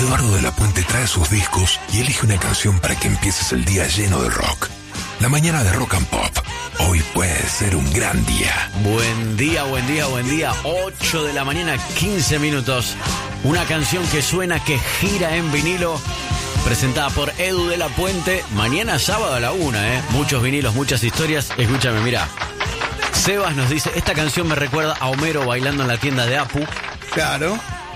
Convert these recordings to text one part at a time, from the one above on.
Eduardo de la Puente trae sus discos y elige una canción para que empieces el día lleno de rock. La mañana de Rock and Pop. Hoy puede ser un gran día. Buen día, buen día, buen día. 8 de la mañana, 15 minutos. Una canción que suena, que gira en vinilo. Presentada por Edu de la Puente. Mañana sábado a la 1, Muchos vinilos, muchas historias. Escúchame, mira. Sebas nos dice, esta canción me recuerda a Homero bailando en la tienda de Apu. Claro.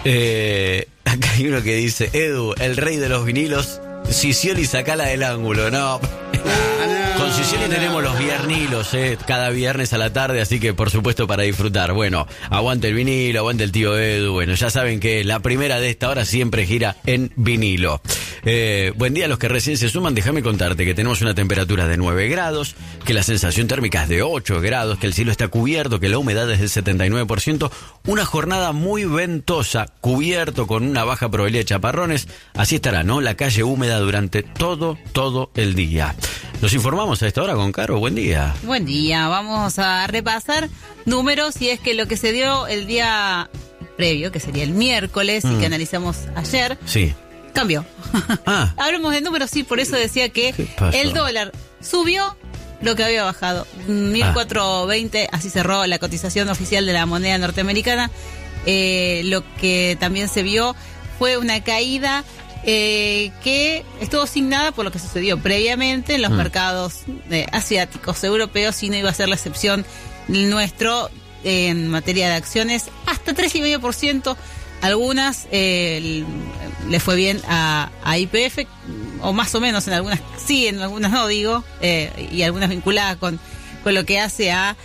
Acá hay uno que dice, Edu, el rey de los vinilos. Sicioli, sacala del ángulo. No. Con Sicioli tenemos los viernilos, cada viernes a la tarde, así que por supuesto para disfrutar. Bueno, aguante el vinilo, aguante el tío Edu. Bueno, ya saben que la primera de esta hora siempre gira en vinilo. Buen día a los que recién se suman. Déjame contarte que tenemos una temperatura de 9 grados, que la sensación térmica es de 8 grados, que el cielo está cubierto, que la humedad es del 79%. Una jornada muy ventosa, cubierto con una baja probabilidad de chaparrones. Así estará, ¿no? La calle húmeda durante todo el día. Nos informamos a esta hora con Caro. Buen día. Buen día. Vamos a repasar números y es que lo que se dio el día previo, que sería el miércoles y que analizamos ayer, sí, cambió. Hablamos de números, sí, por eso decía que el dólar subió lo que había bajado. 1.420, así cerró la cotización oficial de la moneda norteamericana. Lo que también se vio fue una caída que estuvo signada por lo que sucedió previamente en los mercados asiáticos, europeos, y no iba a ser la excepción nuestro en materia de acciones, hasta 3,5%. Algunas le fue bien a YPF, o más o menos, en algunas sí, en algunas no, digo, y algunas vinculadas con lo que hace a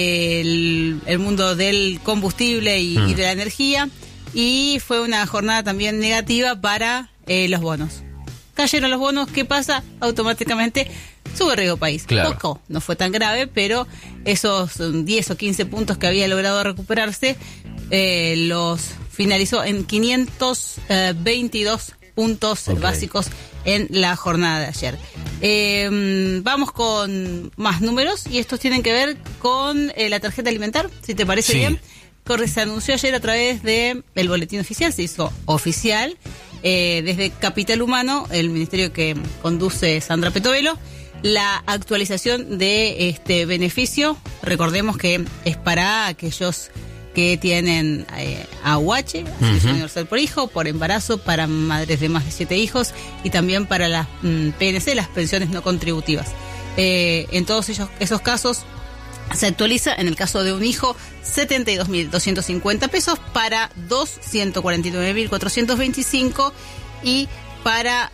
el mundo del combustible y de la energía. Y fue una jornada también negativa para los bonos. Cayeron los bonos, ¿qué pasa? Automáticamente sube riesgo país. Claro. Poco, no fue tan grave, pero esos 10 o 15 puntos que había logrado recuperarse, los finalizó en 522 puntos básicos en la jornada de ayer. Vamos con más números, y estos tienen que ver con la tarjeta alimentar, si te parece bien. Se anunció ayer a través del boletín oficial, se hizo oficial desde Capital Humano, el ministerio que conduce Sandra Petovelo, la actualización de este beneficio. Recordemos que es para aquellos que tienen AUH, Asistencia Universal por Hijo, por embarazo, para madres de más de 7 hijos, y también para las PNC, las pensiones no contributivas. En todos esos casos se actualiza, en el caso de un hijo, 72.250 pesos, para 149.425, y para,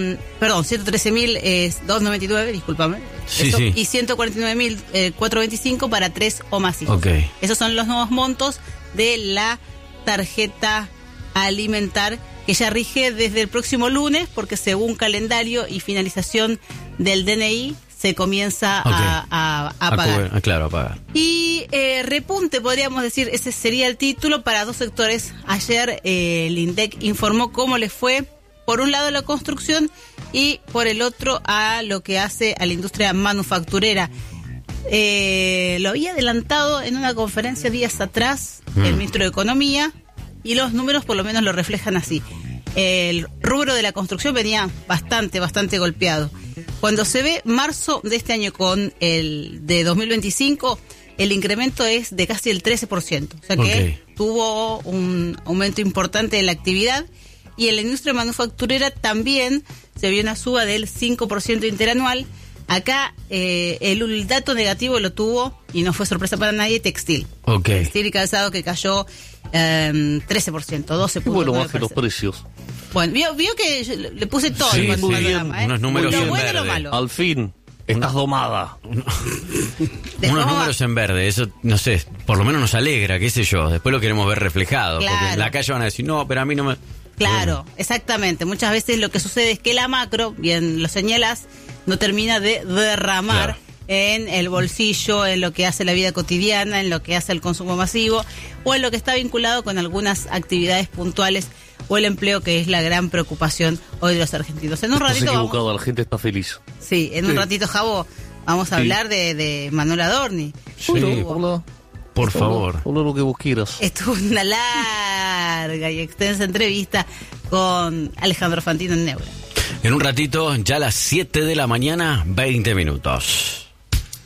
113.299, discúlpame, y 149.425 para 3 o más hijos. Esos son los nuevos montos de la tarjeta alimentar, que ya rige desde el próximo lunes, porque según calendario y finalización del DNI se comienza a pagar. Claro, a pagar. Y repunte, podríamos decir, ese sería el título para dos sectores. Ayer el INDEC informó cómo le fue, por un lado, a la construcción, y por el otro a lo que hace a la industria manufacturera. Lo había adelantado en una conferencia días atrás el ministro de Economía, y los números por lo menos lo reflejan así. El rubro de la construcción venía bastante golpeado. Cuando se ve marzo de este año con el de 2025, el incremento es de casi el 13%. O sea que tuvo un aumento importante de la actividad. Y en la industria manufacturera también se vio una suba del 5% interanual. Acá el dato negativo lo tuvo, y no fue sorpresa para nadie, textil. Textil y calzado, que cayó 13%, 12%. Bueno, bajen los precios. Bueno, vio que yo le puse todo el panorama, unos números lo en bueno verde. y lo malo. Al fin, estás domada. Unos números en verde, eso, no sé, por lo menos nos alegra, qué sé yo. Después lo queremos ver reflejado, porque en la calle van a decir, no, pero a mí no me... Claro, exactamente. Muchas veces lo que sucede es que la macro, bien lo señalas, no termina de derramar en el bolsillo, en lo que hace la vida cotidiana, en lo que hace el consumo masivo, o en lo que está vinculado con algunas actividades puntuales, o el empleo, que es la gran preocupación hoy de los argentinos. En un ratito equivocado, la gente está feliz. Sí, en un ratito, Javo, vamos a hablar de Manuel Adorni. Por favor. Habla lo que vos quieras. Estuvo una larga y extensa entrevista con Alejandro Fantino en Neura. En un ratito, ya a las 7 de la mañana, 20 minutos.